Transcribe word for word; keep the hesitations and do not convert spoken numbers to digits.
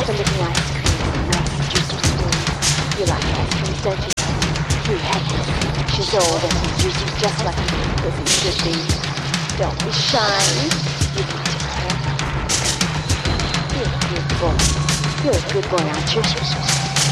for licking ice cream and melting juicy spoon. You like ice cream, don't you? You have it. She's old and juicy just like you, as it should be. Don't be shy. You can take her. You're a good boy. You're a good boy, aren't you?